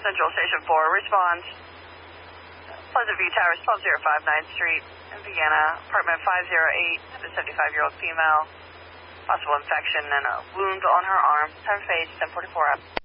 Central Station 4, respond. Pleasant View Towers, 12059 9th Street in Vienna, apartment 508, the 75-year-old female. Possible infection and a wound on her arm. Time of age, 10:44 up.